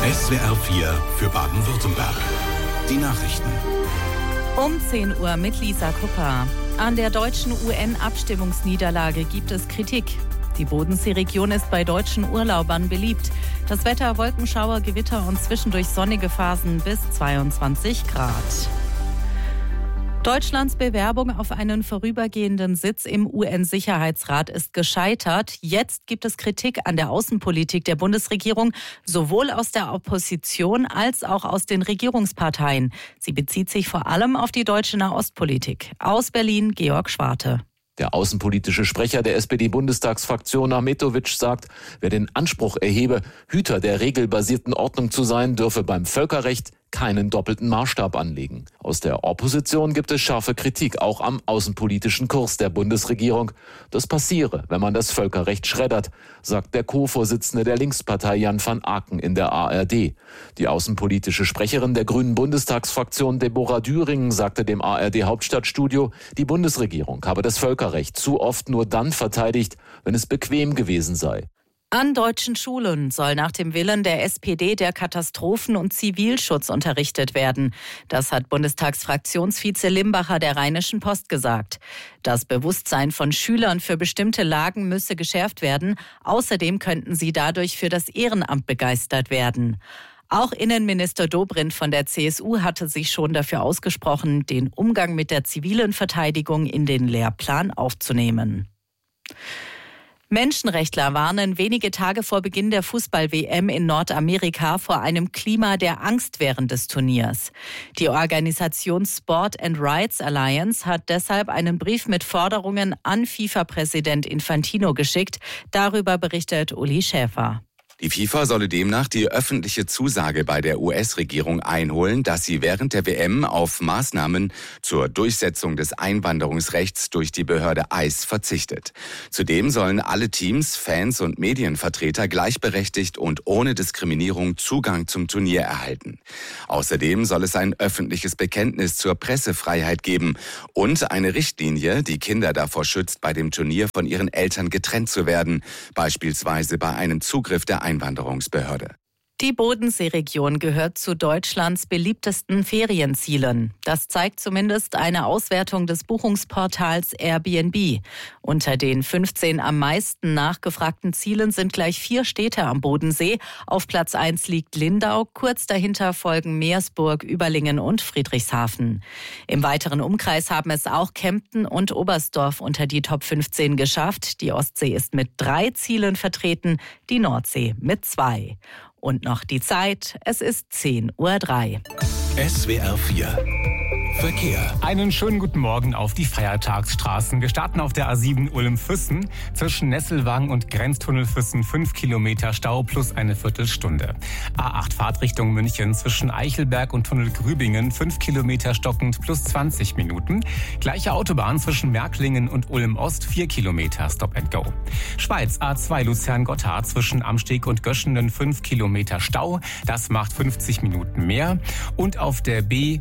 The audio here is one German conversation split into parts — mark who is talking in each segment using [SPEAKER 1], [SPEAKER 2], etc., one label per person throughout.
[SPEAKER 1] SWR 4 für Baden-Württemberg. Die Nachrichten.
[SPEAKER 2] Um 10 Uhr mit Lisa Kupper. An der deutschen UN-Abstimmungsniederlage gibt es Kritik. Die Bodenseeregion ist bei deutschen Urlaubern beliebt. Das Wetter: Wolkenschauer, Gewitter und zwischendurch sonnige Phasen bis 22 Grad. Deutschlands Bewerbung auf einen vorübergehenden Sitz im UN-Sicherheitsrat ist gescheitert. Jetzt gibt es Kritik an der Außenpolitik der Bundesregierung, sowohl aus der Opposition als auch aus den Regierungsparteien. Sie bezieht sich vor allem auf die deutsche Nahostpolitik. Aus Berlin, Georg Schwarte.
[SPEAKER 3] Der außenpolitische Sprecher der SPD-Bundestagsfraktion Ahmetović sagt, wer den Anspruch erhebe, Hüter der regelbasierten Ordnung zu sein, dürfe beim Völkerrecht keinen doppelten Maßstab anlegen. Aus der Opposition gibt es scharfe Kritik, auch am außenpolitischen Kurs der Bundesregierung. Das passiere, wenn man das Völkerrecht schreddert, sagt der Co-Vorsitzende der Linkspartei Jan van Aken in der ARD. Die außenpolitische Sprecherin der Grünen Bundestagsfraktion Deborah Düringen sagte dem ARD-Hauptstadtstudio, die Bundesregierung habe das Völkerrecht zu oft nur dann verteidigt, wenn es bequem gewesen sei.
[SPEAKER 2] An deutschen Schulen soll nach dem Willen der SPD der Katastrophen- und Zivilschutz unterrichtet werden. Das hat Bundestagsfraktionsvize Limbacher der Rheinischen Post gesagt. Das Bewusstsein von Schülern für bestimmte Lagen müsse geschärft werden. Außerdem könnten sie dadurch für das Ehrenamt begeistert werden. Auch Innenminister Dobrindt von der CSU hatte sich schon dafür ausgesprochen, den Umgang mit der zivilen Verteidigung in den Lehrplan aufzunehmen. Menschenrechtler warnen wenige Tage vor Beginn der Fußball-WM in Nordamerika vor einem Klima der Angst während des Turniers. Die Organisation Sport and Rights Alliance hat deshalb einen Brief mit Forderungen an FIFA-Präsident Infantino geschickt. Darüber berichtet Uli Schäfer.
[SPEAKER 4] Die FIFA solle demnach die öffentliche Zusage bei der US-Regierung einholen, dass sie während der WM auf Maßnahmen zur Durchsetzung des Einwanderungsrechts durch die Behörde ICE verzichtet. Zudem sollen alle Teams, Fans und Medienvertreter gleichberechtigt und ohne Diskriminierung Zugang zum Turnier erhalten. Außerdem soll es ein öffentliches Bekenntnis zur Pressefreiheit geben und eine Richtlinie, die Kinder davor schützt, bei dem Turnier von ihren Eltern getrennt zu werden, beispielsweise bei einem Zugriff der Einwanderungsbehörde.
[SPEAKER 2] Die Bodenseeregion gehört zu Deutschlands beliebtesten Ferienzielen. Das zeigt zumindest eine Auswertung des Buchungsportals Airbnb. Unter den 15 am meisten nachgefragten Zielen sind gleich 4 Städte am Bodensee. Auf Platz 1 liegt Lindau, kurz dahinter folgen Meersburg, Überlingen und Friedrichshafen. Im weiteren Umkreis haben es auch Kempten und Oberstdorf unter die Top 15 geschafft. Die Ostsee ist mit 3 Zielen vertreten, die Nordsee mit 2. Und noch die Zeit, es ist 10:03 Uhr.
[SPEAKER 1] SWR 4 Verkehr.
[SPEAKER 5] Einen schönen guten Morgen auf die Feiertagsstraßen. Wir starten auf der A7 Ulm-Füssen. Zwischen Nesselwang und Grenztunnel Füssen 5 Kilometer Stau plus eine Viertelstunde. A8 Fahrtrichtung München zwischen Eichelberg und Tunnel Grübingen 5 Kilometer stockend plus 20 Minuten. Gleiche Autobahn zwischen Märklingen und Ulm-Ost 4 Kilometer Stop and Go. Schweiz A2 Luzern-Gotthard zwischen Amsteg und Göschenden 5 Kilometer Stau. Das macht 50 Minuten mehr. Und auf der B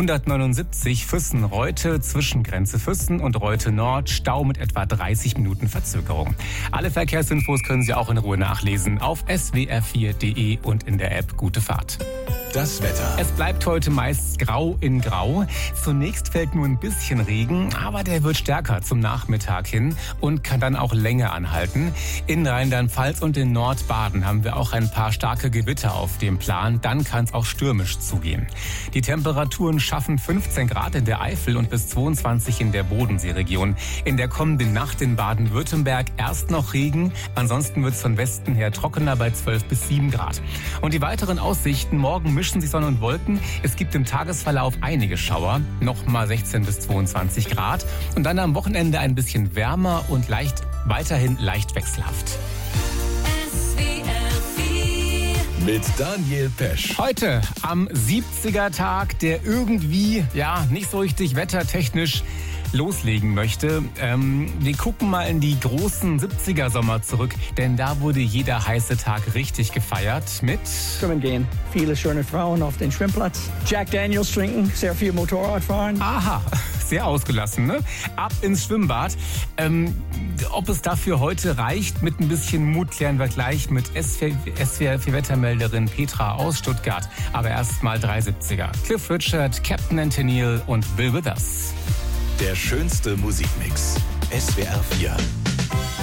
[SPEAKER 5] 179 Füssen-Reute zwischen Grenze Füssen und Reute Nord Stau mit etwa 30 Minuten Verzögerung. Alle Verkehrsinfos können Sie auch in Ruhe nachlesen auf swr4.de und in der App Gute Fahrt.
[SPEAKER 1] Das Wetter.
[SPEAKER 5] Es bleibt heute meist grau in grau. Zunächst fällt nur ein bisschen Regen, aber der wird stärker zum Nachmittag hin und kann dann auch länger anhalten. In Rheinland-Pfalz und in Nordbaden haben wir auch ein paar starke Gewitter auf dem Plan. Dann kann es auch stürmisch zugehen. Die Temperaturen schaffen 15 Grad in der Eifel und bis 22 in der Bodenseeregion. In der kommenden Nacht in Baden-Württemberg erst noch Regen. Ansonsten wird es von Westen her trockener bei 12 bis 7 Grad. Und die weiteren Aussichten: morgen mischen sich Sonne und Wolken. Es gibt im Tagesverlauf einige Schauer, nochmal 16 bis 22 Grad. Und dann am Wochenende ein bisschen wärmer und weiterhin leicht wechselhaft.
[SPEAKER 1] Mit Daniel Pesch.
[SPEAKER 5] Heute am 70er-Tag, der irgendwie, nicht so richtig wettertechnisch loslegen möchte. Wir gucken mal in die großen 70er-Sommer zurück, denn da wurde jeder heiße Tag richtig gefeiert mit
[SPEAKER 6] Schwimmen gehen. Viele schöne Frauen auf den Schwimmplatz. Jack Daniels trinken, sehr viel Motorrad fahren.
[SPEAKER 5] Aha, sehr ausgelassen, ne? Ab ins Schwimmbad. Ob es dafür heute reicht, mit ein bisschen Mut klären wir gleich mit SWR4-Wettermelderin Petra aus Stuttgart. Aber erstmal 370er. Cliff Richard, Captain Anthony und Bill Withers.
[SPEAKER 1] Der schönste Musikmix. SWR 4.